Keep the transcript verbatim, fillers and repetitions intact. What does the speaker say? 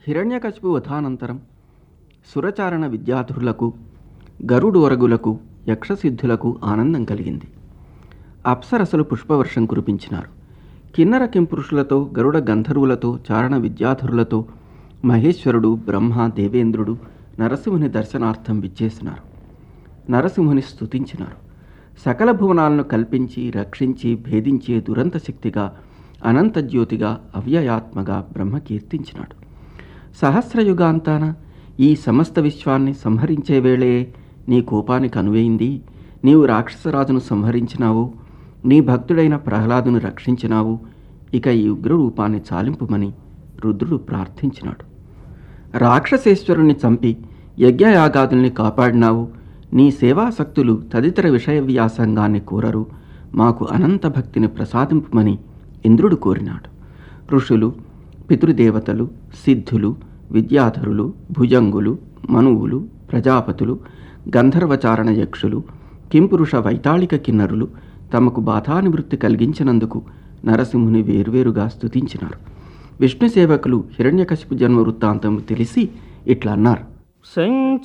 హిరణ్యకశిపు వధానంతరం సురచారణ విద్యాధురులకు, గరుడోరగులకు, యక్షసిద్ధులకు ఆనందం కలిగింది. అప్సరసలు పుష్పవర్షం కురిపించినారు. కిన్నర కింపురుషులతో, గరుడ గంధర్వులతో, చారణ విద్యాధురులతో మహేశ్వరుడు, బ్రహ్మ, దేవేంద్రుడు నరసింహుని దర్శనార్థం విచ్చేసినారు. నరసింహుని స్తుతించినారు. సకల భువనాలను కల్పించి, రక్షించి, భేదించే దురంత శక్తిగా, అనంతజ్యోతిగా, అవ్యయాత్మగా బ్రహ్మ కీర్తించినాడు. సహస్రయుగాంతాన ఈ సమస్త విశ్వాన్ని సంహరించే వేళే నీ కోపానికి అనువైంది. నీవు రాక్షసరాజును సంహరించినావు, నీ భక్తుడైన ప్రహ్లాదును రక్షించినావు. ఇక ఈ ఉగ్రరూపాన్ని చాలింపుమని రుద్రుడు ప్రార్థించినాడు. రాక్షసేశ్వరుణ్ణి చంపి యజ్ఞయాగాదుల్ని కాపాడినావు. నీ సేవాసక్తులు తదితర విషయ వ్యాసంగాన్ని కోరరు. మాకు అనంత భక్తిని ప్రసాదింపుమని ఇంద్రుడు కోరినాడు. ఋషులు, పితృదేవతలు, సిద్ధులు, విద్యాధరులు, భుజంగులు, మనువులు, ప్రజాపతులు, గంధర్వచారణ యక్షులు, కింపురుష వైతాళిక కిన్నరులు తమకు బాధానివృత్తి కలిగించినందుకు నరసింహుని వేర్వేరుగా స్తుతించినారు. విష్ణు సేవకులు హిరణ్యకశిపు జన్మ వృత్తాంతం తెలిసి ఇట్లా అన్నారు.